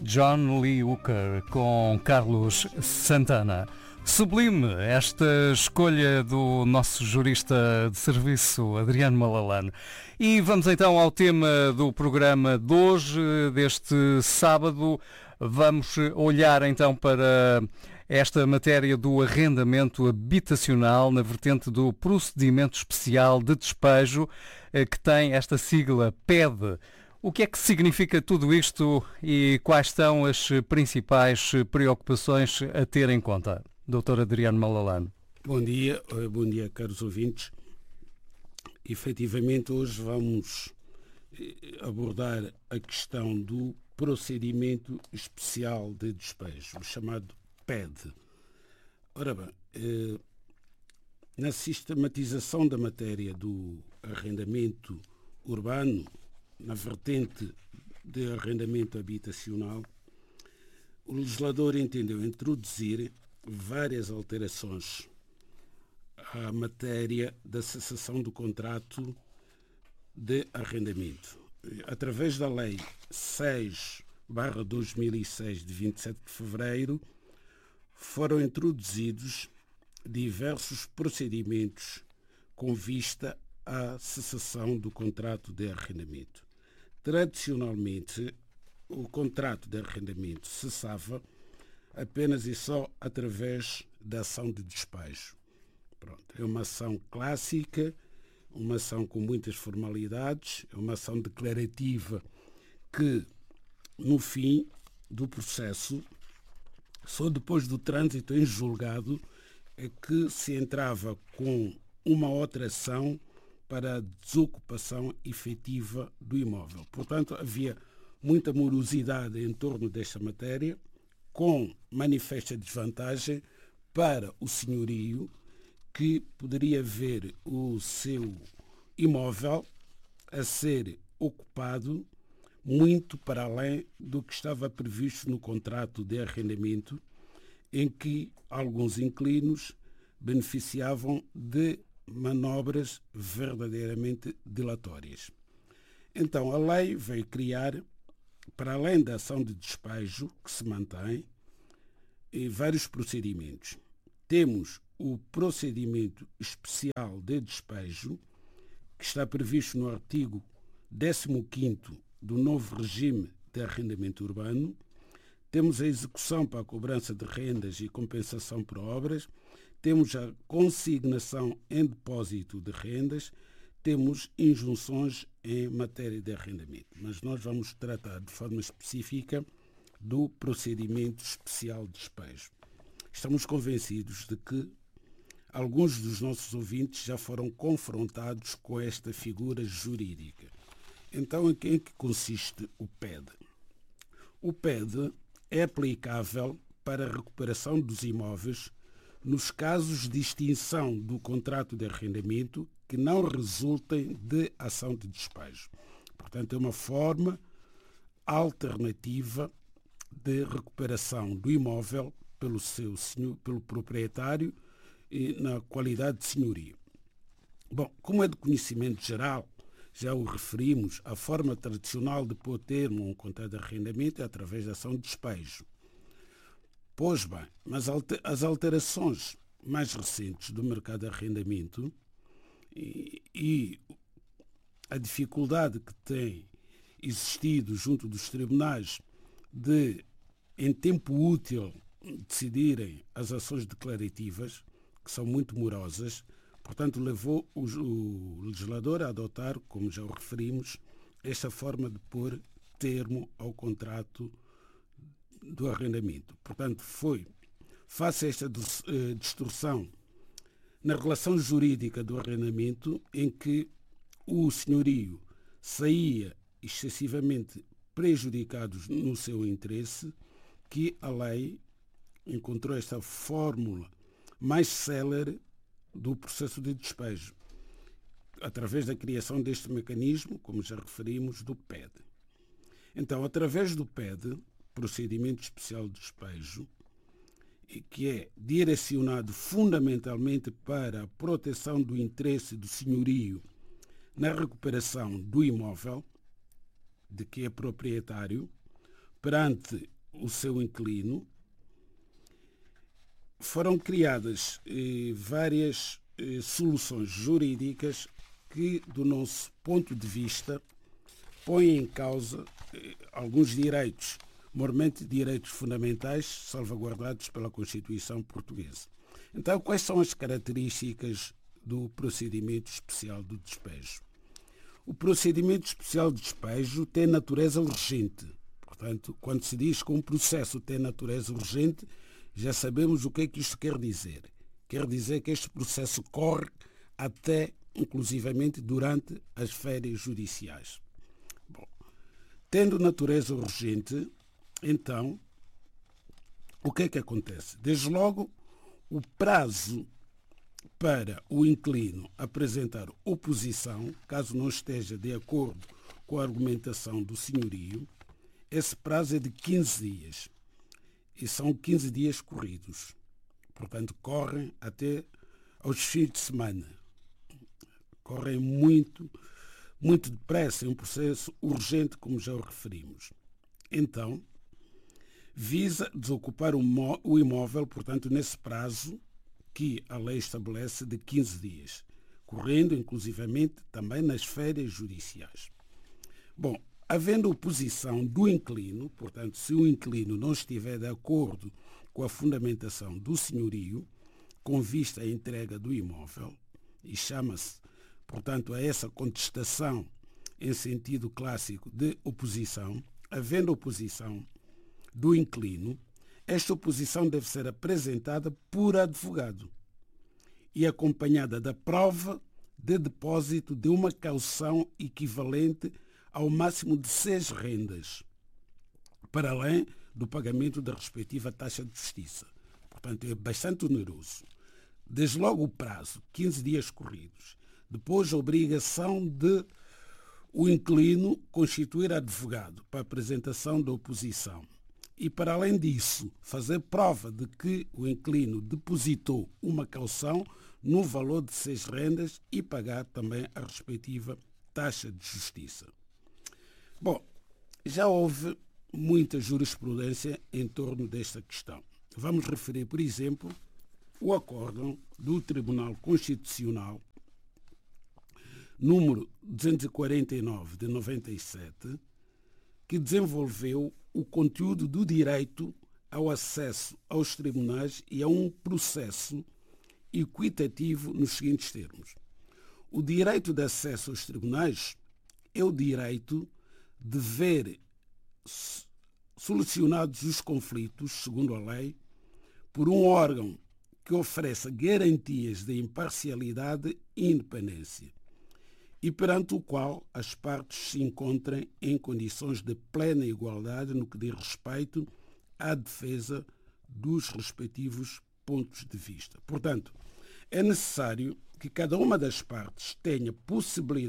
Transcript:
John Lee Hooker com Carlos Santana. Sublime esta escolha do nosso jurista de serviço, Adriano Malalane. E vamos então ao tema do programa de hoje, deste sábado. Vamos olhar então para esta matéria do arrendamento habitacional na vertente do procedimento especial de despejo, que tem esta sigla PED. O que é que significa tudo isto e quais são as principais preocupações a ter em conta? Dr. Adriano Malalane. Bom dia, caros ouvintes. Efetivamente, hoje vamos abordar a questão do procedimento especial de despejo, o chamado PED. Ora bem, na sistematização da matéria do arrendamento urbano, na vertente de arrendamento habitacional, o legislador entendeu introduzir várias alterações à matéria da cessação do contrato de arrendamento. Através da Lei 6/2006, de 27 de fevereiro, foram introduzidos diversos procedimentos com vista à cessação do contrato de arrendamento. Tradicionalmente, o contrato de arrendamento cessava apenas e só através da ação de despejo. Pronto, é uma ação clássica, uma ação com muitas formalidades, é uma ação declarativa que, no fim do processo, só depois do trânsito em julgado é que se entrava com uma outra ação para a desocupação efetiva do imóvel. Portanto, havia muita morosidade em torno desta matéria, com manifesta desvantagem para o senhorio, que poderia ver o seu imóvel a ser ocupado muito para além do que estava previsto no contrato de arrendamento, em que alguns inquilinos beneficiavam de manobras verdadeiramente dilatórias. Então, a lei veio criar, para além da ação de despejo, que se mantém, vários procedimentos. Temos o procedimento especial de despejo, que está previsto no artigo 15º do novo regime de arrendamento urbano. Temos a execução para a cobrança de rendas e compensação por obras. Temos a consignação em depósito de rendas. Temos injunções em matéria de arrendamento. Mas nós vamos tratar de forma específica do procedimento especial de despejo. Estamos convencidos de que alguns dos nossos ouvintes já foram confrontados com esta figura jurídica. Então, em que consiste o PED? O PED é aplicável para a recuperação dos imóveis nos casos de extinção do contrato de arrendamento que não resultem de ação de despejo. Portanto, é uma forma alternativa de recuperação do imóvel pelo proprietário e na qualidade de senhorio. Bom, como é de conhecimento geral, já o referimos, a forma tradicional de pôr termo a um contrato de arrendamento é através da ação de despejo. Pois bem, mas as alterações mais recentes do mercado de arrendamento e a dificuldade que tem existido junto dos tribunais de, em tempo útil, decidirem as ações declarativas, que são muito morosas, portanto, levou o legislador a adotar, como já o referimos, esta forma de pôr termo ao contrato do arrendamento. Portanto, foi, face a esta distorção na relação jurídica do arrendamento, em que o senhorio saía excessivamente prejudicado no seu interesse, que a lei encontrou esta fórmula mais célere do processo de despejo, através da criação deste mecanismo, como já referimos, do PED. Então, através do PED, procedimento especial de despejo, que é direcionado fundamentalmente para a proteção do interesse do senhorio na recuperação do imóvel de que é proprietário, perante o seu inquilino, foram criadas várias soluções jurídicas que, do nosso ponto de vista, põem em causa alguns direitos, mormente direitos fundamentais salvaguardados pela Constituição Portuguesa. Então, quais são as características do procedimento especial de despejo? O procedimento especial de despejo tem natureza urgente. Portanto, quando se diz que um processo tem natureza urgente, já sabemos o que é que isto quer dizer. Quer dizer que este processo corre até, inclusivamente, durante as férias judiciais. Bom, tendo natureza urgente, então, o que é que acontece? Desde logo, o prazo para o inquilino apresentar oposição, caso não esteja de acordo com a argumentação do senhorio, esse prazo é de 15 dias. E são 15 dias corridos. Portanto, correm até aos fins de semana. Correm muito depressa, é um processo urgente, como já o referimos. Então, visa desocupar o imóvel, portanto, nesse prazo que a lei estabelece de 15 dias, correndo, inclusivamente, também nas férias judiciais. Bom, havendo oposição do inquilino, portanto, se o inquilino não estiver de acordo com a fundamentação do senhorio, com vista à entrega do imóvel, e chama-se, portanto, a essa contestação em sentido clássico de oposição, havendo oposição do inquilino, esta oposição deve ser apresentada por advogado e acompanhada da prova de depósito de uma caução equivalente ao máximo de 6 rendas, para além do pagamento da respectiva taxa de justiça. Portanto, é bastante oneroso. Desde logo o prazo, 15 dias corridos. Depois a obrigação de o inquilino constituir advogado para a apresentação da oposição. E, para além disso, fazer prova de que o inquilino depositou uma caução no valor de 6 rendas e pagar também a respectiva taxa de justiça. Bom, já houve muita jurisprudência em torno desta questão. Vamos referir, por exemplo, o acórdão do Tribunal Constitucional número 249 de 97, que desenvolveu o conteúdo do direito ao acesso aos tribunais e a um processo equitativo nos seguintes termos. O direito de acesso aos tribunais é o direito de ver solucionados os conflitos, segundo a lei, por um órgão que ofereça garantias de imparcialidade e independência e perante o qual as partes se encontrem em condições de plena igualdade no que diz respeito à defesa dos respectivos pontos de vista. Portanto, é necessário que cada uma das partes tenha possibilidade